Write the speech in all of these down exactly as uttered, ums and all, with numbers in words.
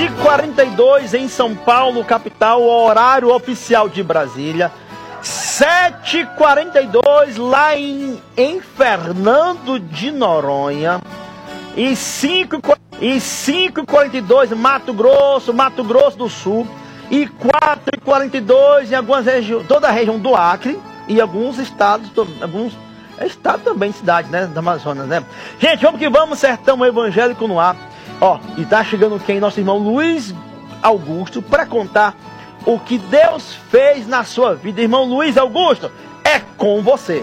e quarenta e dois em São Paulo, capital, horário oficial de Brasília. sete e quarenta e dois lá em, em Fernando de Noronha. E cinco e quarenta e dois Mato Grosso, Mato Grosso do Sul. E quatro e quarenta e dois em algumas regiões, toda a região do Acre e alguns estados, alguns estados também, cidades, né, da Amazonas, né? Gente, vamos que vamos, Sertão Evangélico no ar. Ó, e tá chegando quem? Nosso irmão Luiz Augusto para contar o que Deus fez na sua vida. Irmão Luiz Augusto, é com você.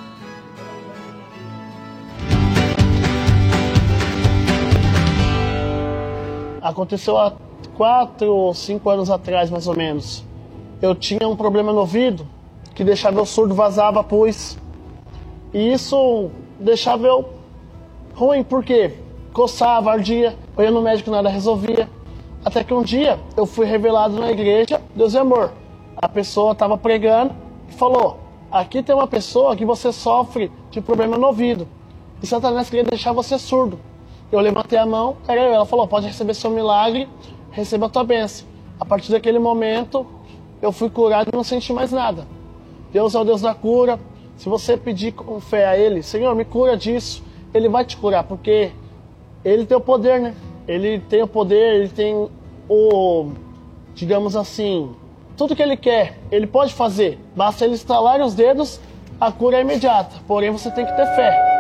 Aconteceu há quatro ou cinco anos atrás, mais ou menos. Eu tinha um problema no ouvido que deixava eu surdo, vazava pus. E isso deixava eu ruim, porque coçava, ardia, eu ia no médico, nada resolvia. Até que um dia eu fui revelado na igreja, Deus é amor. A pessoa estava pregando e falou: aqui tem uma pessoa que você sofre de problema no ouvido. E Satanás queria deixar você surdo. Eu levantei a mão, era eu. Ela falou: pode receber seu milagre, receba a tua bênção. A partir daquele momento, eu fui curado e não senti mais nada. Deus é o Deus da cura. Se você pedir com fé a Ele: Senhor, me cura disso, Ele vai te curar, porque Ele tem o poder, né? Ele tem o poder, Ele tem o, digamos assim, tudo que Ele quer, Ele pode fazer. Basta Ele estalar os dedos, a cura é imediata. Porém, você tem que ter fé.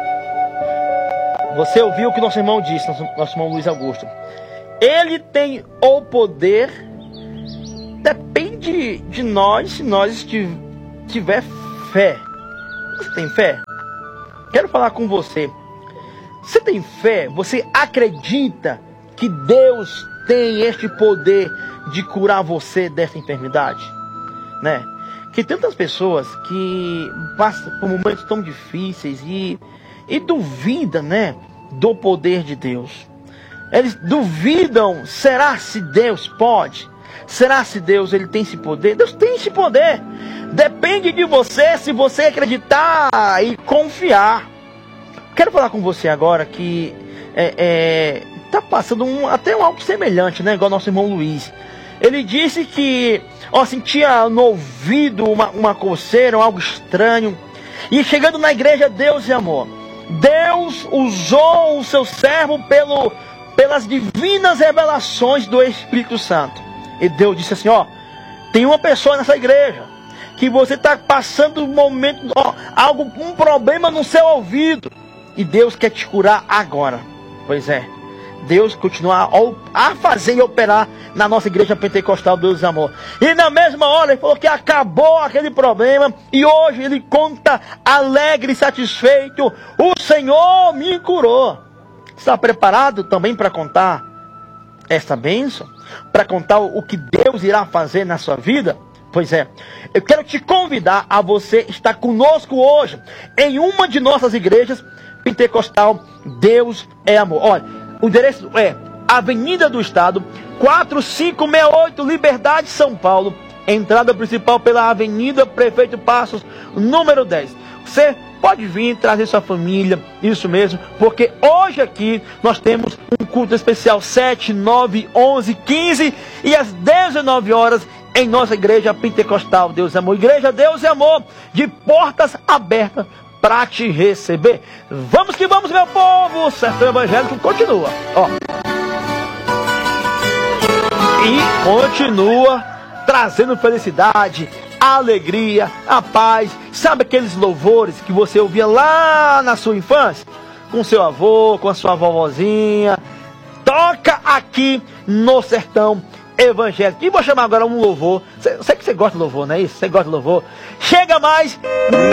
Você ouviu o que nosso irmão disse, nosso, nosso irmão Luiz Augusto. Ele tem o poder, depende de nós, se nós tiver fé. Você tem fé? Quero falar com você. Você tem fé? Você acredita que Deus tem este poder de curar você dessa enfermidade? Né? Que tantas pessoas que passam por momentos tão difíceis e, e duvidam, né, do poder de Deus. Eles duvidam, será se Deus pode? Será se Deus ele tem esse poder? Deus tem esse poder. Depende de você, se você acreditar e confiar. Quero falar com você agora que é, é, tá passando um, até um algo semelhante, né? Igual nosso irmão Luiz. Ele disse que ó, sentia no ouvido uma, uma coceira, um algo estranho. E chegando na igreja, Deus e amor. Deus usou o seu servo pelo, pelas divinas revelações do Espírito Santo. E Deus disse assim, ó, tem uma pessoa nessa igreja que você está passando um momento, ó, algo, um problema no seu ouvido. E Deus quer te curar agora. Pois é, Deus continua a, a fazer e operar na nossa igreja pentecostal, Deus e amor. E na mesma hora ele falou que acabou aquele problema. E hoje ele conta alegre e satisfeito: o Senhor me curou. Está preparado também para contar essa bênção? Para contar o que Deus irá fazer na sua vida? Pois é, eu quero te convidar a você estar conosco hoje em uma de nossas igrejas pentecostal, Deus é amor. Olha, o endereço é Avenida do Estado, quatro cinco seis oito, Liberdade, São Paulo. Entrada principal pela Avenida Prefeito Passos, número dez. Você pode vir trazer sua família, isso mesmo, porque hoje aqui nós temos um culto especial sete, nove, onze, quinze e às dezenove horas em nossa igreja pentecostal, Deus é amor. Igreja Deus é amor, de portas abertas para te receber. Vamos que vamos, meu povo. Sertão Evangélico continua, ó. E continua trazendo felicidade, a alegria, a paz. Sabe aqueles louvores que você ouvia lá na sua infância? Com seu avô, com a sua vovozinha. Toca aqui no Sertão Evangélico. E vou chamar agora um louvor. Sei que você gosta de louvor, não é isso? Você gosta de louvor? Chega mais.